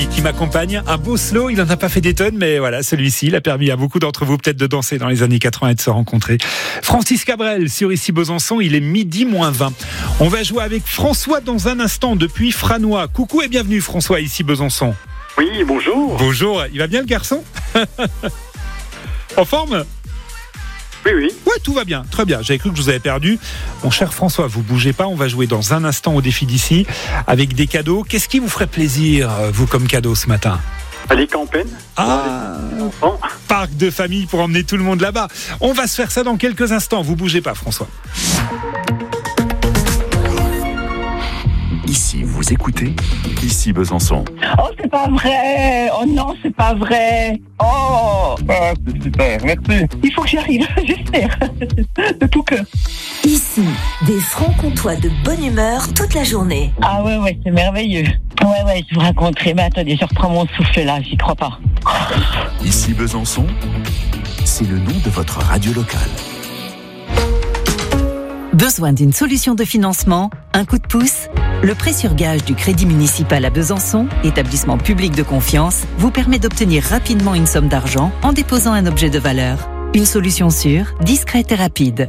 Qui m'accompagne, un beau slow, il n'en a pas fait des tonnes, mais voilà, celui-ci, il a permis à beaucoup d'entre vous peut-être de danser dans les années 80 et de se rencontrer. Francis Cabrel sur Ici Besançon, il est midi moins 20. On va jouer avec François dans un instant depuis Franois. Coucou et bienvenue François, Ici Besançon. Oui, bonjour. Bonjour, il va bien le garçon? En forme? Oui. Ouais, tout va bien, très bien. J'avais cru que je vous avais perdu. Mon cher François, vous bougez pas. On va jouer dans un instant au défi d'ici avec des cadeaux. Qu'est-ce qui vous ferait plaisir, vous, comme cadeau ce matin? Les campagnes. Parc de famille pour emmener tout le monde là-bas. On va se faire ça dans quelques instants. Vous bougez pas, François. Ici, vous écoutez Ici Besançon. Oh, c'est pas vrai. Oh non, c'est pas vrai. Oh, c'est super, merci. il faut que j'y arrive, j'espère. De tout cœur. Ici, des francs-comtois de bonne humeur toute la journée. Ah ouais, c'est merveilleux. Ouais, je vous raconterai. Mais attendez, je reprends mon souffle là, j'y crois pas. Ici Besançon, c'est le nom de votre radio locale. Besoin d'une solution de financement? Un coup de pouce? Le prêt sur gage du Crédit municipal à Besançon, établissement public de confiance, vous permet d'obtenir rapidement une somme d'argent en déposant un objet de valeur. Une solution sûre, discrète et rapide.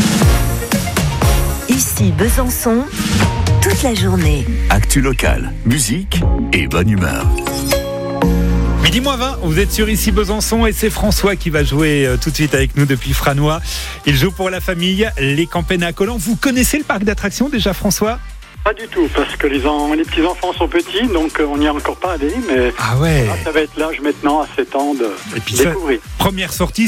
Ici Besançon, toute la journée. Actu locale, musique et bonne humeur. Midi moins 20, vous êtes sur Ici Besançon et c'est François qui va jouer tout de suite avec nous depuis Franois. Il joue pour la famille, les campagnes à Collant. Vous connaissez le parc d'attractions déjà, François? Pas du tout, parce que les petits-enfants sont petits, donc on n'y est encore pas allé, mais ah ouais. Ça va être l'âge maintenant à 7 ans de et puis découvrir. Première sortie,